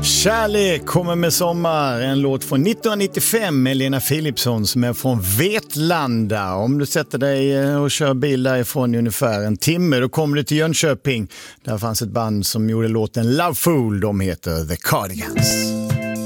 Kärlek kommer med sommar, en låt från 1995 med Lena Philipsson som är från Vetlanda. Om du sätter dig och kör bil därifrån i ungefär en timme, då kommer du till Jönköping. Där fanns ett band som gjorde låten Love Fool, de heter The Cardigans.